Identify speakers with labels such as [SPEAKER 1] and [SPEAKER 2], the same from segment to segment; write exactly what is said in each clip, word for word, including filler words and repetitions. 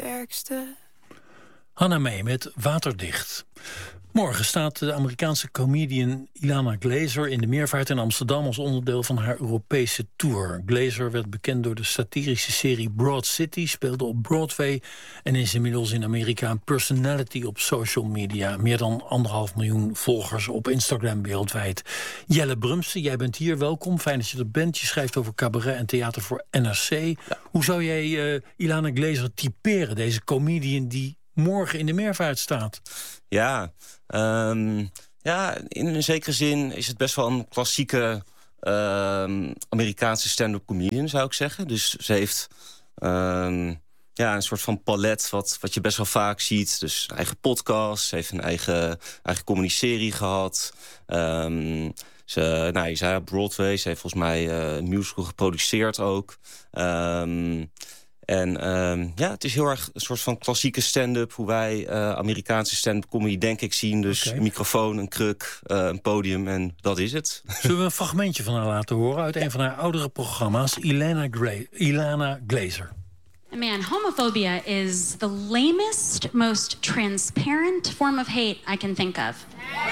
[SPEAKER 1] sterkste.
[SPEAKER 2] Hannah May met Waterdicht. Morgen staat de Amerikaanse comedian Ilana Glazer in de Meervaart in Amsterdam als onderdeel van haar Europese tour. Glazer werd bekend door de satirische serie Broad City, speelde op Broadway en is inmiddels in Amerika een personality op social media. Meer dan anderhalf miljoen volgers op Instagram wereldwijd. Jelle Brumsen, jij bent hier, welkom. Fijn dat je er bent. Je schrijft over cabaret en theater voor N R C. Ja. Hoe zou jij uh, Ilana Glazer typeren, deze comedian die morgen in de Meervaart staat?
[SPEAKER 3] Ja, um, ja, in een zekere zin is het best wel een klassieke um, Amerikaanse stand-up comedian, zou ik zeggen. Dus ze heeft um, ja, een soort van palet wat, wat je best wel vaak ziet. Dus een eigen podcast, ze heeft een eigen, eigen comedy-serie gehad. Um, ze, nou, je zei Broadway, ze heeft volgens mij uh, een musical geproduceerd ook. Um, En um, ja, het is heel erg een soort van klassieke stand-up, hoe wij uh, Amerikaanse stand-up comedy denk ik zien. Dus okay. Een microfoon, een kruk, uh, een podium en dat is het.
[SPEAKER 2] Zullen we een fragmentje van haar laten horen uit een van haar oudere programma's, Ilana, Gra- Ilana Glazer.
[SPEAKER 4] Man, homophobia is the lamest, most transparent form of hate I can think of.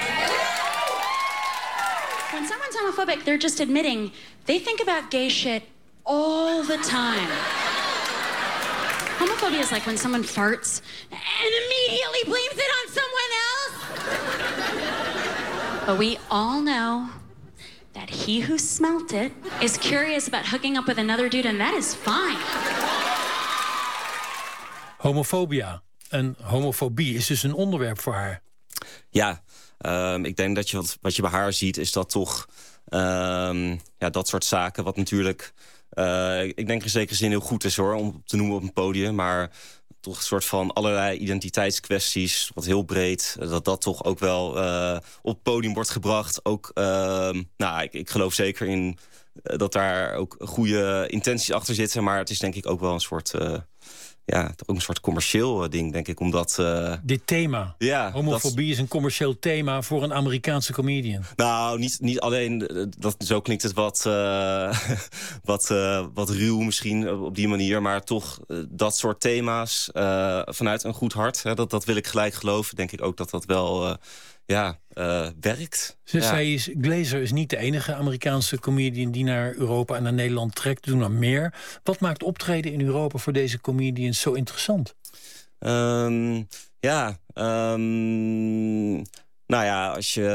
[SPEAKER 4] When someone's homophobic, they're just admitting they think about gay shit all the time. Homophobia is like when someone farts and immediately blames it on someone else. But we all know that he who smelt it is curious about hooking up with another dude, and that is fine.
[SPEAKER 2] Homofobia en homofobie is dus een onderwerp voor haar.
[SPEAKER 3] Ja, um, ik denk dat je wat, wat je bij haar ziet is dat toch um, ja, dat soort zaken wat natuurlijk Uh, ik denk in zekere zin heel goed is hoor, om te noemen op een podium. Maar toch een soort van allerlei identiteitskwesties, wat heel breed, dat dat toch ook wel uh, op het podium wordt gebracht. Ook, uh, nou, ik, ik geloof zeker in uh, dat daar ook goede intenties achter zitten. Maar het is denk ik ook wel een soort, uh, ja, ook een soort commercieel uh, ding, denk ik. Omdat, uh,
[SPEAKER 2] Dit thema,
[SPEAKER 3] ja,
[SPEAKER 2] homofobie
[SPEAKER 3] dat is
[SPEAKER 2] een commercieel thema voor een Amerikaanse comedian.
[SPEAKER 3] Nou, niet, niet alleen, dat, zo klinkt het wat, uh, wat, uh, wat ruw misschien op die manier. Maar toch uh, dat soort thema's uh, vanuit een goed hart. Hè, dat, dat wil ik gelijk geloven. Denk ik ook dat dat wel uh, ja, uh, werkt.
[SPEAKER 2] Ze
[SPEAKER 3] ja.
[SPEAKER 2] zei is, Glazer is niet de enige Amerikaanse comedian die naar Europa en naar Nederland trekt. Doen er meer. Wat maakt optreden in Europa voor deze comedians zo interessant?
[SPEAKER 3] Um, ja, um, nou ja, als je,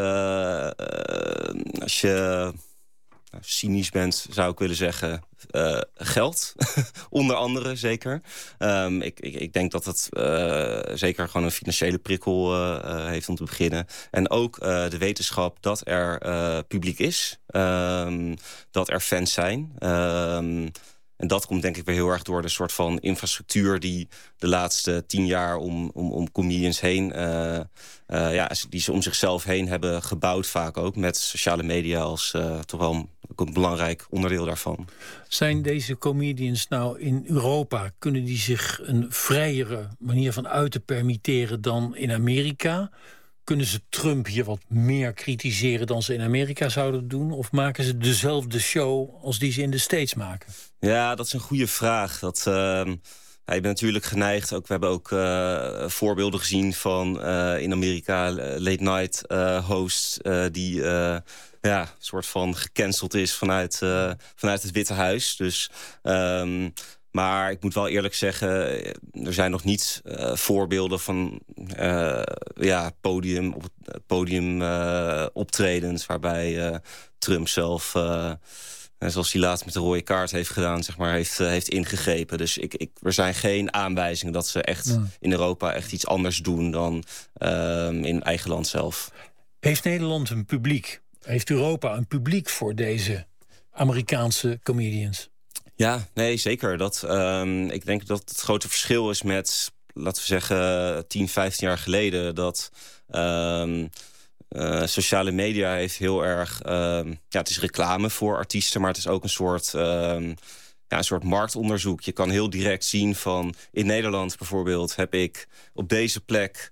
[SPEAKER 3] uh, als je uh, cynisch bent, zou ik willen zeggen, uh, geld. Onder andere, zeker. Um, ik, ik, ik denk dat het uh, zeker gewoon een financiële prikkel uh, uh, heeft om te beginnen. En ook uh, de wetenschap dat er uh, publiek is. Um, dat er fans zijn. Um, En dat komt denk ik weer heel erg door de soort van infrastructuur die de laatste tien jaar om, om, om comedians heen, uh, uh, ja, die ze om zichzelf heen hebben gebouwd vaak ook. Met sociale media als uh, toch wel een, een belangrijk onderdeel daarvan.
[SPEAKER 2] Zijn deze comedians nou in Europa, kunnen die zich een vrijere manier van uiten permitteren dan in Amerika? Kunnen ze Trump hier wat meer kritiseren dan ze in Amerika zouden doen? Of maken ze dezelfde show als die ze in de States maken?
[SPEAKER 3] Ja, dat is een goede vraag. Dat, uh, ja, je bent natuurlijk geneigd. Ook, we hebben ook uh, voorbeelden gezien van uh, in Amerika uh, late night uh, hosts uh, die uh, ja, een soort van gecanceld is vanuit, uh, vanuit het Witte Huis. Dus Um, Maar ik moet wel eerlijk zeggen, er zijn nog niet uh, voorbeelden van uh, ja, podium, op het podium uh, optredens waarbij uh, Trump zelf, uh, zoals hij laatst met de rode kaart heeft gedaan, zeg maar, heeft, uh, heeft ingegrepen. Dus ik, ik, er zijn geen aanwijzingen dat ze echt ja. in Europa echt iets anders doen dan uh, in eigen land zelf.
[SPEAKER 2] Heeft Nederland een publiek? Heeft Europa een publiek voor deze Amerikaanse comedians?
[SPEAKER 3] Ja, nee, zeker. Dat, um, ik denk dat het grote verschil is met, laten we zeggen, tien, vijftien jaar geleden. Dat um, uh, sociale media heeft heel erg, um, ja, het is reclame voor artiesten, maar het is ook een soort, um, ja, een soort marktonderzoek. Je kan heel direct zien van, in Nederland bijvoorbeeld heb ik op deze plek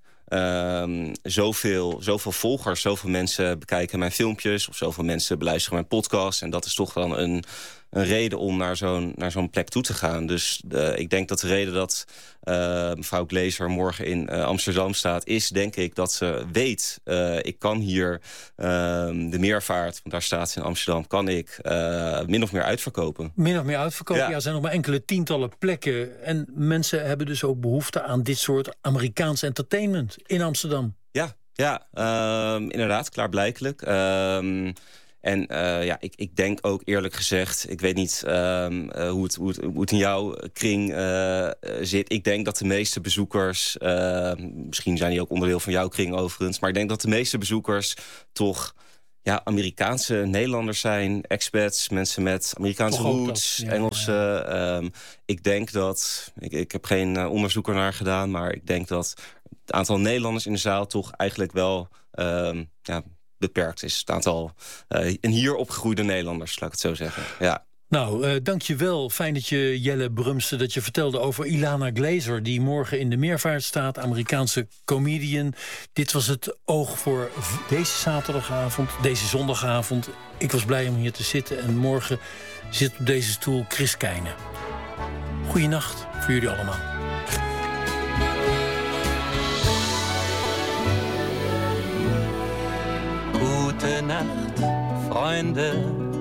[SPEAKER 3] Um, zoveel, zoveel volgers, zoveel mensen bekijken mijn filmpjes of zoveel mensen beluisteren mijn podcast. En dat is toch dan een, een reden om naar zo'n, naar zo'n plek toe te gaan. Dus uh, ik denk dat de reden dat uh, mevrouw Glazer morgen in uh, Amsterdam staat, is denk ik dat ze weet, uh, ik kan hier uh, de Meervaart, want daar staat ze in Amsterdam, kan ik uh, min of meer uitverkopen.
[SPEAKER 2] Min of meer uitverkopen, ja.
[SPEAKER 3] Ja.
[SPEAKER 2] Er zijn nog maar enkele tientallen plekken. En mensen hebben dus ook behoefte aan dit soort Amerikaans entertainment in Amsterdam.
[SPEAKER 3] Ja, ja um, inderdaad, klaarblijkelijk. Um, En uh, ja, ik, ik denk ook eerlijk gezegd, ik weet niet um, uh, hoe, het, hoe, het, hoe het in jouw kring uh, zit. Ik denk dat de meeste bezoekers, uh, misschien zijn die ook onderdeel van jouw kring overigens, maar ik denk dat de meeste bezoekers toch ja, Amerikaanse Nederlanders zijn, expats, mensen met Amerikaanse roots, ja, Engelse. Ja. Um, ik denk dat, ik, ik heb geen uh, onderzoek ernaar gedaan, maar ik denk dat het aantal Nederlanders in de zaal toch eigenlijk wel um, ja, beperkt is. Het aantal uh, en hier opgegroeide Nederlanders, laat ik het zo zeggen. Ja.
[SPEAKER 2] Nou, uh, dank je wel. Fijn dat je, Jelle Brumste, dat je vertelde over Ilana Glazer, die morgen in de Meervaart staat, Amerikaanse comedian. Dit was het Oog voor deze zaterdagavond, deze zondagavond. Ik was blij om hier te zitten en morgen zit op deze stoel Chris Keijne. Goeienacht voor jullie allemaal.
[SPEAKER 1] Gute Nacht, Freunde.